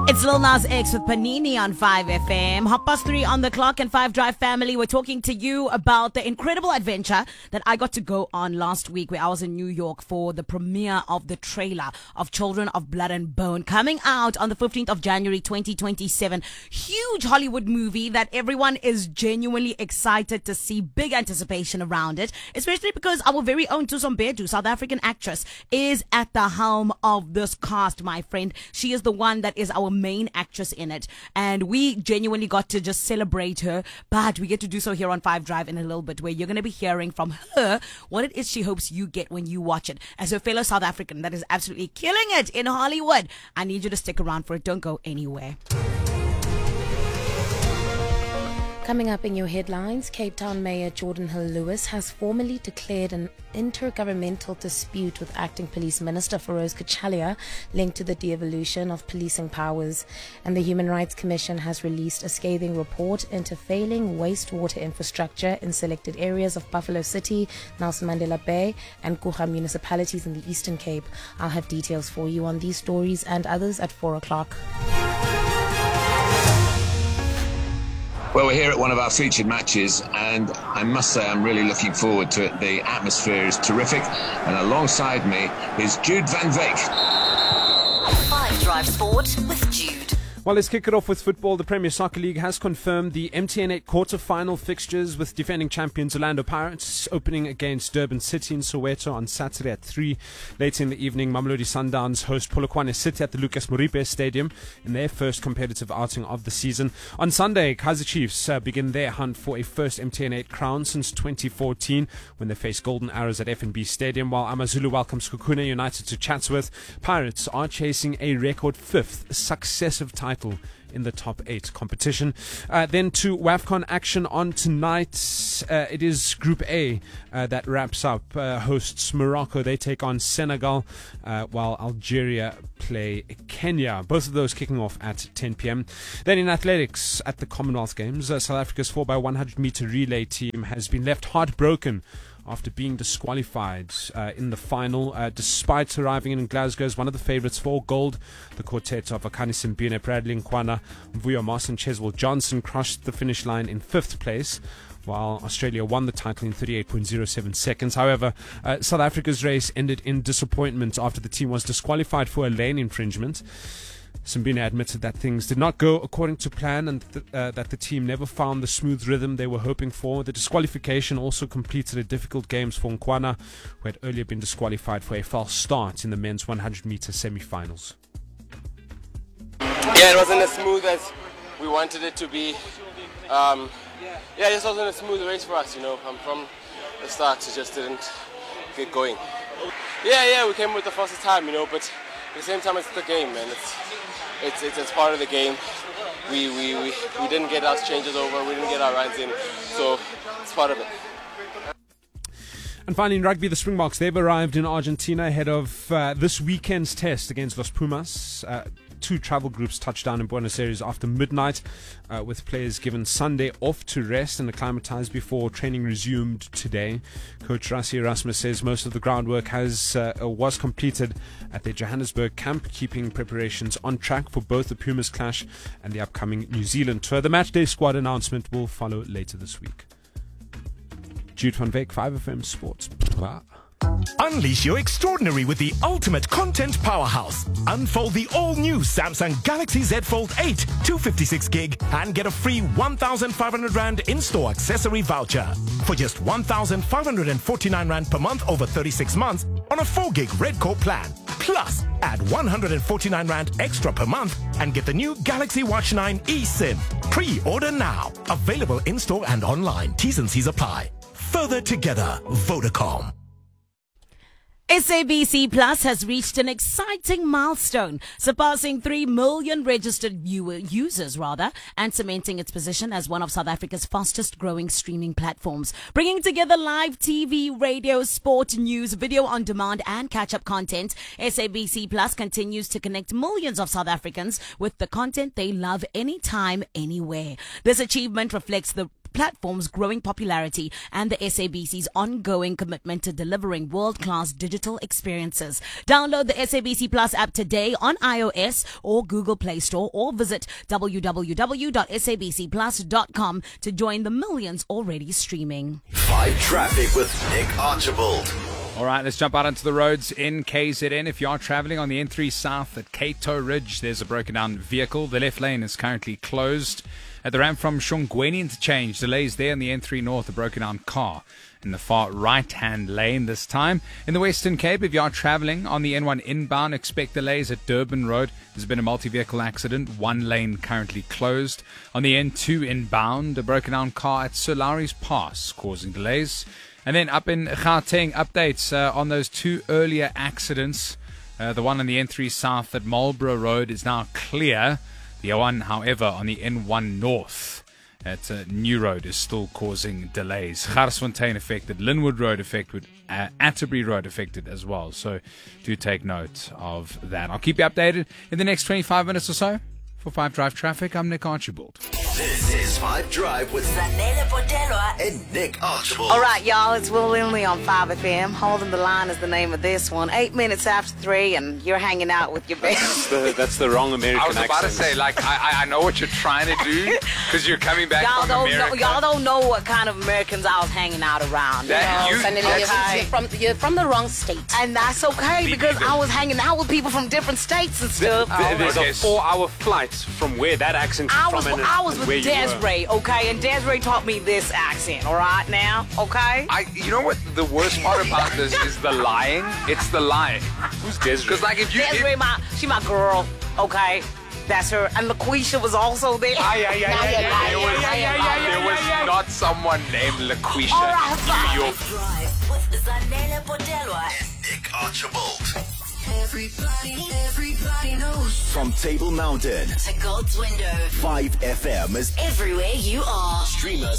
It's Lil Nas X with Panini on 5FM. 3:30 on the clock, and 5 Drive family. We're talking to you about the incredible adventure that I got to go on last week, where I was in New York for the premiere of the trailer of Children of Blood and Bone, coming out on the 15th of January 2027. Huge Hollywood movie that everyone is genuinely excited to see. Big anticipation around it, especially because our very own Thuso Mbedu, South African actress, is at the helm of this cast, my friend. She is the one that is our main actress in it, and we genuinely got to just celebrate her. But we get to do so here on 5 Drive in a little bit, where you're going to be hearing from her what it is she hopes you get when you watch it. As a fellow South African that is absolutely killing it in Hollywood, I need you to stick around for it. Don't go anywhere. Coming up in your headlines, Cape Town Mayor Jordan Hill-Lewis has formally declared an intergovernmental dispute with Acting Police Minister Feroz Kachalia linked to the de-evolution of policing powers. And the Human Rights Commission has released a scathing report into failing wastewater infrastructure in selected areas of Buffalo City, Nelson Mandela Bay and Guha municipalities in the Eastern Cape. I'll have details for you on these stories and others at 4 o'clock. Well, we're here at one of our featured matches, and I must say I'm really looking forward to it. The atmosphere is terrific, and alongside me is Jude van Veek. 5 Drive Sport with Jude. Well, let's kick it off with football. The Premier Soccer League has confirmed the MTN8 quarter-final fixtures, with defending champions Orlando Pirates opening against Durban City in Soweto on Saturday at 3. Later in the evening, Mamelodi Sundowns host Polokwane City at the Lucas Moripe Stadium in their first competitive outing of the season. On Sunday, Kaizer Chiefs begin their hunt for a first MTN8 crown since 2014, when they face Golden Arrows at FNB Stadium, while AmaZulu welcomes Kukuna United to Chatsworth. Pirates are chasing a record 5th successive title in the top 8 competition. Then to WAFCON action on tonight. It is Group A that wraps up. Hosts Morocco, they take on Senegal, while Algeria play Kenya. Both of those kicking off at 10 p.m. Then in athletics, at the Commonwealth Games, South Africa's 4x100 meter relay team has been left heartbroken after being disqualified in the final. Despite arriving in Glasgow as one of the favourites for gold, the quartet of Akani Simbine, Bradley Nkwana, Mvuyo Moss and Cheswell Johnson crossed the finish line in 5th place, while Australia won the title in 38.07 seconds. However, South Africa's race ended in disappointment after the team was disqualified for a lane infringement. Simbine admitted that things did not go according to plan, and that the team never found the smooth rhythm they were hoping for. The disqualification also completed a difficult games for Nkwana, who had earlier been disqualified for a false start in the men's 100-meter semi-finals. Yeah, it wasn't as smooth as we wanted it to be. This wasn't a smooth race for us, from the start it just didn't get going. We came with the fastest time, but at the same time it's the game, man. It's part of the game. We didn't get our changes over, we didn't get our runs in, so it's part of it. And finally, in rugby, the Springboks, they've arrived in Argentina ahead of this weekend's test against Los Pumas. 2 travel groups touched down in Buenos Aires after midnight, with players given Sunday off to rest and acclimatise before training resumed today. Coach Rassie Erasmus says most of the groundwork was completed at their Johannesburg camp, keeping preparations on track for both the Pumas clash and the upcoming New Zealand tour. The matchday squad announcement will follow later this week. Jude van Veek, 5FM Sports. Wow. Unleash your extraordinary with the ultimate content powerhouse. Unfold the all-new Samsung Galaxy Z Fold 8 256 gig and get a free 1,500 Rand in-store accessory voucher for just 1,549 Rand per month over 36 months on a 4 gig Red Core plan. Plus, add 149 Rand extra per month and get the new Galaxy Watch 9 eSIM. Pre-order now. Available in-store and online. T's and C's apply. Further together, Vodacom. SABC Plus has reached an exciting milestone, surpassing 3 million registered users, and cementing its position as one of South Africa's fastest growing streaming platforms, bringing together live TV, radio, sport, news, video on demand and catch-up content. SABC Plus continues to connect millions of South Africans with the content they love anytime, anywhere. This achievement reflects the platform's growing popularity and the SABC's ongoing commitment to delivering world-class digital experiences. Download the SABC Plus app today on iOS or Google Play Store, or visit www.sabcplus.com to join the millions already streaming. 5 Traffic with Nick Archibald. All right, let's jump out onto the roads in KZN. If you are traveling on the N3 South at Cato Ridge, there's a broken down vehicle. The left lane is currently closed. At the ramp from Shongweni interchange, delays there in the N3 North, a broken down car in the far right-hand lane this time. In the Western Cape, if you are traveling on the N1 inbound, expect delays at Durban Road. There's been a multi-vehicle accident, one lane currently closed. On the N2 inbound, a broken down car at Sir Lowry's Pass causing delays. And then up in Gauteng, updates on those 2 earlier accidents. The one on the N3 South at Marlborough Road is now clear. The one, however, on the N1 North at New Road is still causing delays. Garsfontein affected, Linwood Road affected, Atterbury Road affected as well. So do take note of that. I'll keep you updated in the next 25 minutes or so. For 5 Drive Traffic, I'm Nick Archibald. This is 5 Drive with Zanele Potelwa and Nick Archibald. All right, y'all, it's Will Lindley on 5 FM. Holding the Line is the name of this one. 8 minutes after 3, and you're hanging out with your best. That's the wrong American I was about to accent. say, like, I know what you're trying to do because you're coming back Y'all from don't America. know. Y'all don't know what kind of Americans I was hanging out around. That- you- Zanele, you're from the wrong state. And that's okay because I was hanging out with people from different states and stuff. There's okay. a 4-hour flight from where that accent is I from. was with where you were. Desiree, okay? And Desiree taught me this accent, all right, now, okay? You know what the worst part about this is the lying? It's the lying. Who's Desiree? Because, like, if you... Desiree, she my girl, okay? That's her. And LaQuisha was also there. There was not someone named LaQuisha All right, in fine. New York. Drive with Zanele Potelwa. and Nick Archibald. Everybody knows. From Table Mountain, To God's window. 5 FM is Everywhere you are. streamers.